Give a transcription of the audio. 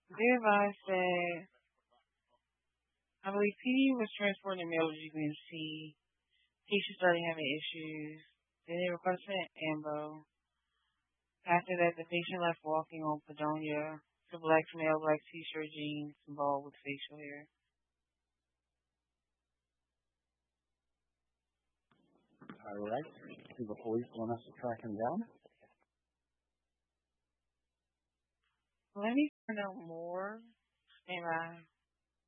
Thereby said, I believe PD was transporting the mail to GBMC. Patient started having issues. Then they requested an AMBO. After that, the patient left walking on Padonia. The black male, black t-shirt, jeans, bald with facial hair. All right. Do the police want us to track him down? Let me find out more. Stand by.